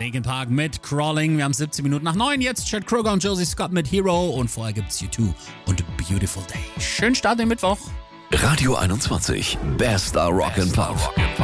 Linkin Park mit Crawling. Wir haben 17 Minuten nach 9. Jetzt Chad Kroeger und Josie Scott mit Hero. Und vorher gibt's U2 und Beautiful Day. Schönen Start den Mittwoch. Radio 21. Bester Rock and Pop.